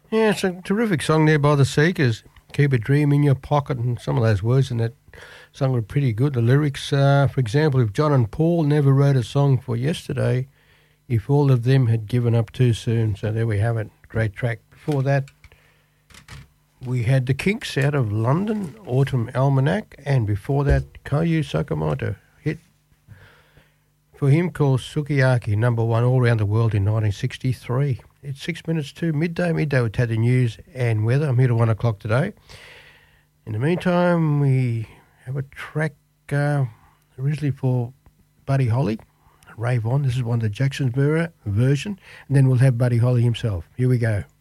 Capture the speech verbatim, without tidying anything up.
Yeah, it's a terrific song there by the Seekers. Keep a dream in your pocket, and some of those words in that song were pretty good. The lyrics, uh, for example, if John and Paul never wrote a song for yesterday, if all of them had given up too soon. So there we have it. Great track. Before that, we had the Kinks out of London, Autumn Almanac, and before that, Kayu Sakamoto hit for him called Sukiyaki, number one all around the world in nineteen sixty-three. It's six minutes to midday. Midday with Taddy News and Weather. I'm here till one o'clock today. In the meantime, we have a track uh, originally for Buddy Holly, Rave On. This is one of the Jackson's version, and then we'll have Buddy Holly himself. Here we go.